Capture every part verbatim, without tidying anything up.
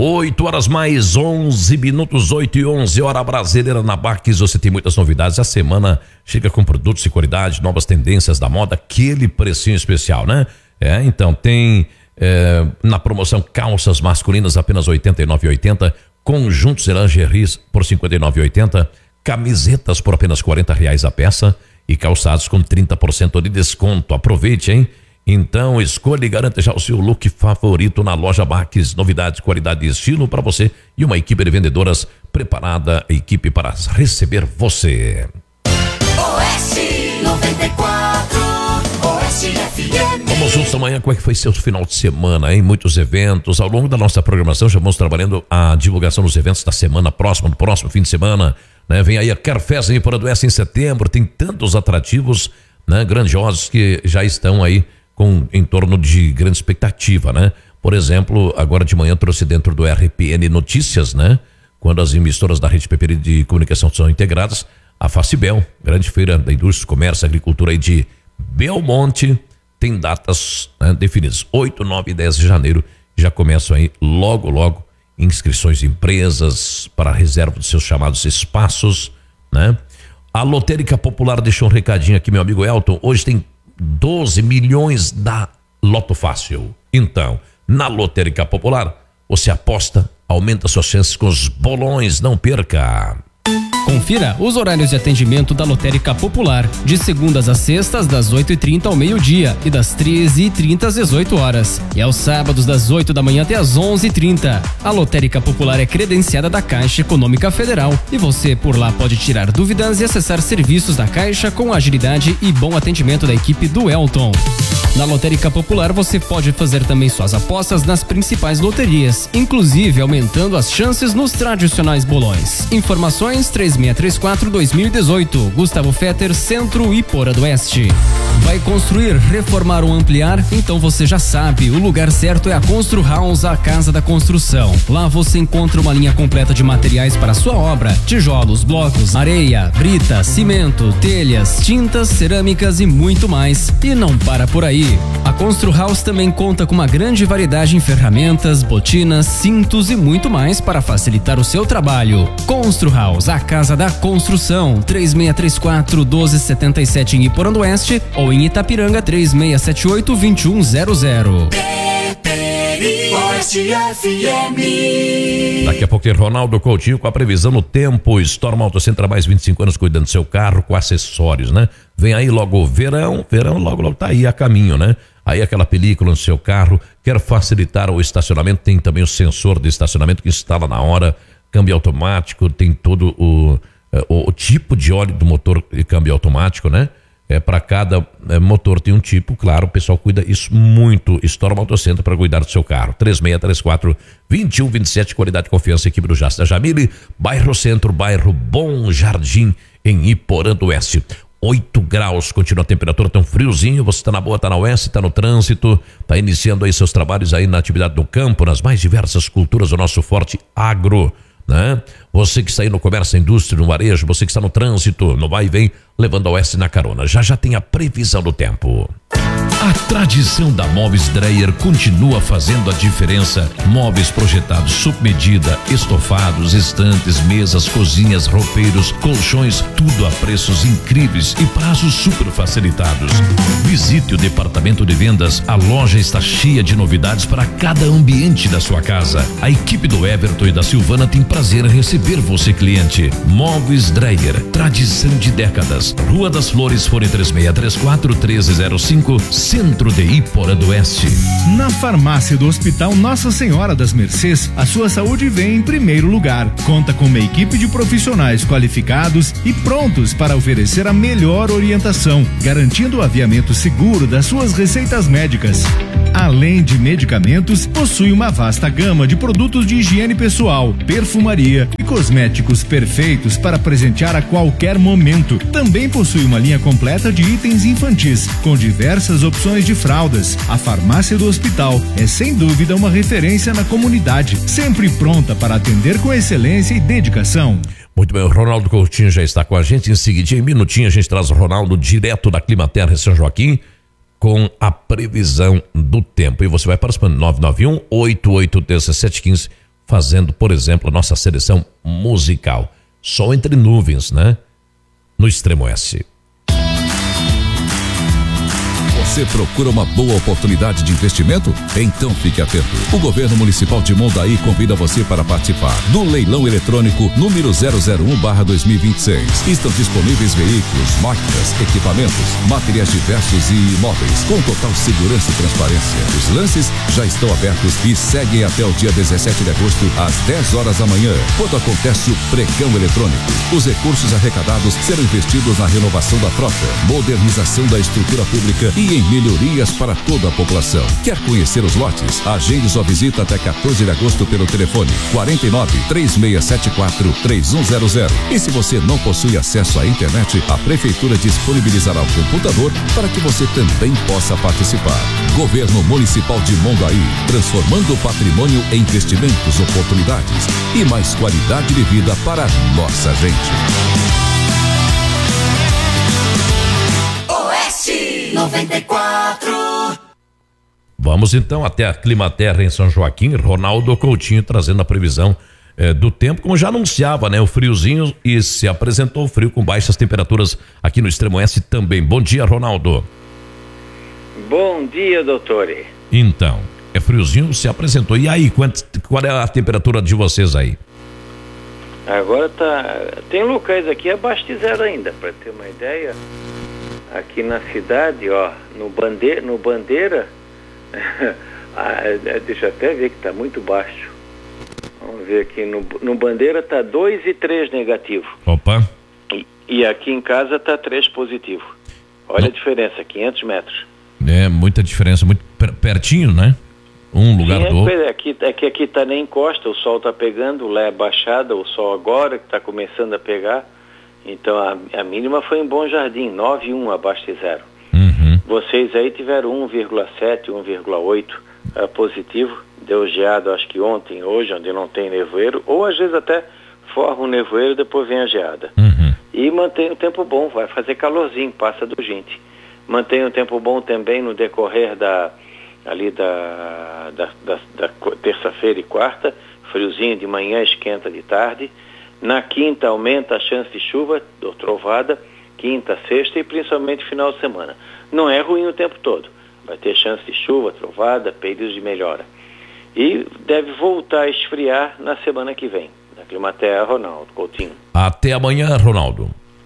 oito horas mais onze minutos, oito e onze, hora brasileira na Baques. Você tem muitas novidades. A semana chega com produtos de qualidade, novas tendências da moda, aquele precinho especial, né? É, então tem é, na promoção calças masculinas apenas oitenta e nove reais e oitenta centavos, conjuntos e lingeries por cinquenta e nove reais e oitenta centavos, camisetas por apenas quarenta reais a peça e calçados com trinta por cento de desconto. Aproveite, hein? Então escolha e garanta já o seu look favorito na loja Baques. Novidades, qualidade e estilo para você e uma equipe de vendedoras preparada, equipe para receber você. Oeste noventa e quatro, Oeste F M. Vamos juntos amanhã. Como é que foi seu final de semana, hein? Muitos eventos. Ao longo da nossa programação já vamos trabalhando a divulgação dos eventos da semana próxima, do próximo fim de semana, né? Vem aí a Carfest em Iporã-do-Oeste em setembro. Tem tantos atrativos, né, grandiosos que já estão aí com em torno de grande expectativa, né? Por exemplo, agora de manhã trouxe dentro do R P N Notícias, né? Quando as emissoras da Rede P P de Comunicação são integradas, a Facibel, grande feira da indústria, comércio, agricultura aí de Belmonte, tem datas, né, definidas. oito, nove e dez de janeiro já começam aí logo, logo inscrições de empresas para a reserva dos seus chamados espaços, né? A Lotérica Popular deixou um recadinho aqui, meu amigo Elton. Hoje tem doze milhões da Loto Fácil. Então, na Lotérica Popular, você aposta, aumenta suas chances com os bolões, não perca. Confira os horários de atendimento da Lotérica Popular, de segundas a sextas, das oito e trinta ao meio-dia e das treze e trinta às dezoito horas. E aos sábados, das oito da manhã até às onze e trinta. A Lotérica Popular é credenciada da Caixa Econômica Federal e você por lá pode tirar dúvidas e acessar serviços da Caixa com agilidade e bom atendimento da equipe do Elton. Na Lotérica Popular você pode fazer também suas apostas nas principais loterias, inclusive aumentando as chances nos tradicionais bolões. Informações três seis três quatro dois mil e dezoito, Gustavo Fetter, Centro Iporã-do-Oeste. Vai construir, reformar ou ampliar? Então você já sabe, o lugar certo é a Constru House, a casa da construção. Lá você encontra uma linha completa de materiais para a sua obra: tijolos, blocos, areia, brita, cimento, telhas, tintas, cerâmicas e muito mais. E não para por aí. A Constru House também conta com uma grande variedade em ferramentas, botinas, cintos e muito mais para facilitar o seu trabalho. Constru House, a casa da construção. Três seis três quatro, doze setenta e sete em Iporã-do-Oeste ou em Itapiranga três seis sete oito, dois um zero zero. Oeste F M. Daqui a pouco tem Ronaldo Coutinho com a previsão do tempo. Storm Auto Center, mais vinte e cinco anos cuidando do seu carro com acessórios, né? Vem aí logo verão, verão logo logo tá aí a caminho, né? Aí aquela película no seu carro, quer facilitar o estacionamento, tem também o sensor de estacionamento que instala na hora, câmbio automático, tem todo o, o, o tipo de óleo do motor de câmbio automático, né? É, para cada é, motor tem um tipo, claro, o pessoal cuida isso muito. Storm Auto Center para cuidar do seu carro. três seis três quatro, dois um dois sete, qualidade e confiança, equipe do Jasta Jamile, bairro Centro, bairro Bom Jardim, em Iporã-do-Oeste. oito graus, continua a temperatura, tão friozinho, você está na boa, está na oeste, está no trânsito, está iniciando aí seus trabalhos aí na atividade do campo, nas mais diversas culturas do nosso forte agro, né? Você que está aí no comércio, indústria, no varejo, você que está no trânsito, no vai e vem, levando a oeste na carona. Já já tem a previsão do tempo. A tradição da Móveis Dreyer continua fazendo a diferença. Móveis projetados sob medida, estofados, estantes, mesas, cozinhas, roupeiros, colchões, tudo a preços incríveis e prazos super facilitados. Visite o departamento de vendas, a loja está cheia de novidades para cada ambiente da sua casa. A equipe do Everton e da Silvana tem prazer em receber você, cliente. Móveis Dreyer, tradição de décadas. Rua das Flores, fone três seis três quatro, um três zero cinco, Centro de Iporã-do-Oeste. Na farmácia do Hospital Nossa Senhora das Mercês, a sua saúde vem em primeiro lugar. Conta com uma equipe de profissionais qualificados e prontos para oferecer a melhor orientação, garantindo o aviamento seguro das suas receitas médicas. Além de medicamentos, possui uma vasta gama de produtos de higiene pessoal, perfumaria e cosméticos perfeitos para presentear a qualquer momento. Também possui uma linha completa de itens infantis, com diversas opções de fraldas. A farmácia do hospital é sem dúvida uma referência na comunidade, sempre pronta para atender com excelência e dedicação. Muito bem, o Ronaldo Coutinho já está com a gente. Em seguida, em minutinho, a gente traz o Ronaldo direto da Climaterra São Joaquim com a previsão do tempo. E você vai participando, nove nove um, oito oito um sete um cinco. fazendo, por exemplo, a nossa seleção musical. Sol entre nuvens, né? No Extremo S. Você procura uma boa oportunidade de investimento? Então fique atento. O Governo Municipal de Mondaí convida você para participar do leilão eletrônico número zero zero um barra dois mil e vinte e seis. Estão disponíveis veículos, máquinas, equipamentos, materiais diversos e imóveis, com total segurança e transparência. Os lances já estão abertos e seguem até o dia dezessete de agosto, às dez horas da manhã, quando acontece o pregão eletrônico. Os recursos arrecadados serão investidos na renovação da frota, modernização da estrutura pública e em melhorias para toda a população. Quer conhecer os lotes? Agende sua visita até quatorze de agosto pelo telefone quarenta e nove, três seis sete quatro, três um zero zero. E se você não possui acesso à internet, a Prefeitura disponibilizará o computador para que você também possa participar. Governo Municipal de Mondaí, transformando o patrimônio em investimentos, oportunidades e mais qualidade de vida para nossa gente. noventa e quatro. Vamos então até a Climaterra em São Joaquim. Ronaldo Coutinho trazendo a previsão eh, do tempo, como já anunciava, né? O friozinho, e se apresentou o frio com baixas temperaturas aqui no Extremo S também. Bom dia, Ronaldo. Bom dia, doutor. Então, é friozinho, se apresentou. E aí, quant, qual é a temperatura de vocês aí? Agora tá... Tem locais aqui abaixo de zero ainda, para ter uma ideia. Aqui na cidade, ó, no, bande... no Bandeira, deixa eu até ver que está muito baixo. Vamos ver aqui, no, no Bandeira está dois e três negativo. Opa. E, e aqui em casa está três positivo. Olha a diferença, quinhentos metros. É, muita diferença, muito pertinho, né? Um lugar Sim, é, do outro. É que, é que aqui está nem encosta, o sol está pegando, lá é baixada, o sol agora que está começando a pegar. Então a, a mínima foi em Bom Jardim, nove vírgula um abaixo de zero. Uhum. Vocês aí tiveram um vírgula sete, um vírgula oito uh, positivo. Deu geado acho que ontem, hoje, onde não tem nevoeiro, ou às vezes até forma um nevoeiro e depois vem a geada. Uhum. E mantém o tempo bom, vai fazer calorzinho, passa do gente. Mantém o tempo bom também no decorrer da, ali da, da, da, da terça-feira e quarta, friozinho de manhã, esquenta de tarde. Na quinta aumenta a chance de chuva, ou trovada, quinta, sexta e principalmente final de semana. Não é ruim o tempo todo. Vai ter chance de chuva, trovada, períodos de melhora. E deve voltar a esfriar na semana que vem. Na Climaterra, Ronaldo Coutinho. Até amanhã, Ronaldo.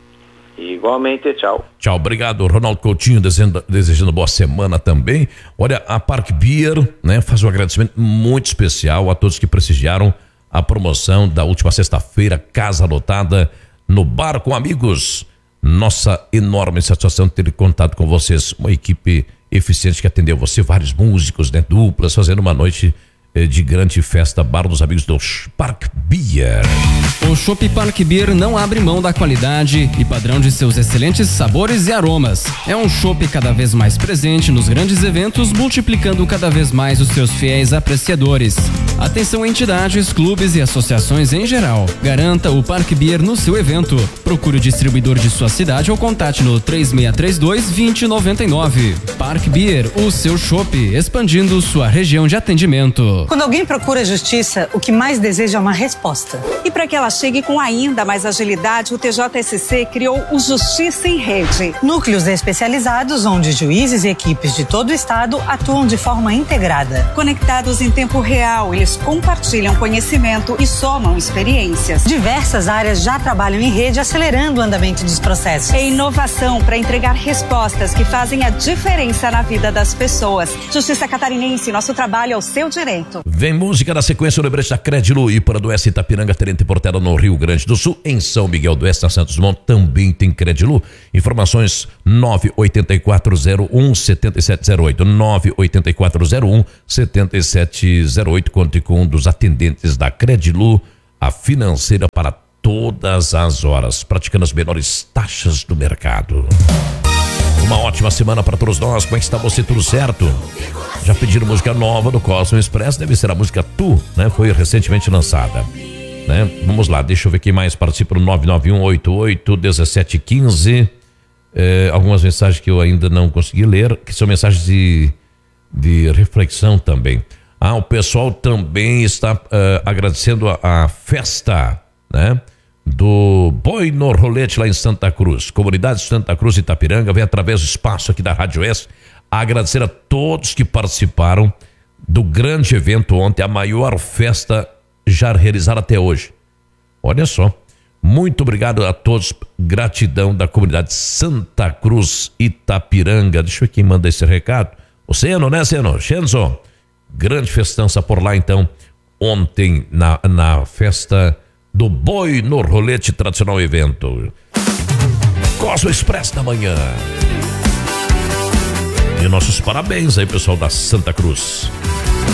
E igualmente, tchau. Tchau, obrigado, Ronaldo Coutinho, desejando, desejando boa semana também. Olha, a Park Beer, né, faz um agradecimento muito especial a todos que prestigiaram a promoção da última sexta-feira, casa lotada no Bar com Amigos. Nossa enorme satisfação ter contato com vocês, uma equipe eficiente que atendeu você, vários músicos, né, duplas, fazendo uma noite de grande festa, Bar dos Amigos do Park Beer. O Chopp Park Beer não abre mão da qualidade e padrão de seus excelentes sabores e aromas. É um chopp cada vez mais presente nos grandes eventos, multiplicando cada vez mais os seus fiéis apreciadores. Atenção entidades, clubes e associações em geral. Garanta o Park Beer no seu evento. Procure o distribuidor de sua cidade ou contate no três seis três dois, dois zero nove nove. Park Beer, o seu chopp, expandindo sua região de atendimento. Quando alguém procura justiça, o que mais deseja é uma resposta. E para que ela chegue com ainda mais agilidade, o T J S C criou o Justiça em Rede. Núcleos especializados onde juízes e equipes de todo o estado atuam de forma integrada. Conectados em tempo real, eles compartilham conhecimento e somam experiências. Diversas áreas já trabalham em rede, acelerando o andamento dos processos. É inovação para entregar respostas que fazem a diferença na vida das pessoas. Justiça Catarinense, nosso trabalho é o seu direito. Vem música na sequência, o lembrete da Crédilo e para do Oeste Itapiranga, Tenente Portela no Rio Grande do Sul, em São Miguel do Oeste, na Santos Dumont, também tem Crédilo. Informações nove oito quatro zero um sete sete zero oito, nove oito quatro zero um sete sete zero oito. Conte com um dos atendentes da Crédilo, a financeira para todas as horas, praticando as menores taxas do mercado. Uma ótima semana para todos nós. Como é que está você? Tudo certo? Já pediram música nova do Cosmo Express? Deve ser a música Tu, né? Foi recentemente lançada, né? Vamos lá, deixa eu ver quem mais participa no nove nove um oito oito um sete um cinco. É, algumas mensagens que eu ainda não consegui ler, que são mensagens de, de reflexão também. Ah, o pessoal também está uh, agradecendo a, a festa, né? Do Boi no Rolete lá em Santa Cruz. Comunidade Santa Cruz Itapiranga vem através do espaço aqui da Rádio Oeste agradecer a todos que participaram do grande evento ontem, a maior festa já realizada até hoje. Olha só, muito obrigado a todos, gratidão da comunidade Santa Cruz Itapiranga. Deixa eu ver quem manda esse recado. O Seno, né, Seno? Shenzo, grande festança por lá então, ontem na, na festa do Boi no Rolete, tradicional evento. Cosmo Express da manhã. E nossos parabéns aí, pessoal da Santa Cruz.